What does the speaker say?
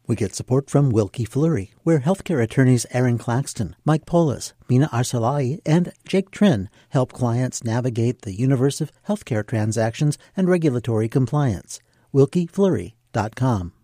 We get support from Wilkie Fleury, where healthcare attorneys Aaron Claxton, Mike Polis, Mina Arsalai, and Jake Trin help clients navigate the universe of healthcare transactions and regulatory compliance. WilkieFleury.com.